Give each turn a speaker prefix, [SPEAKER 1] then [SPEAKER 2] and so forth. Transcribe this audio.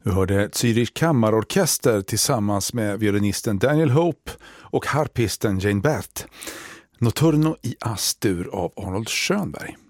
[SPEAKER 1] Vi hörde Zürich kammarorkester tillsammans med violinisten Daniel Hope och harpisten Jane Bert. Notturno i Astur av Arnold Schönberg.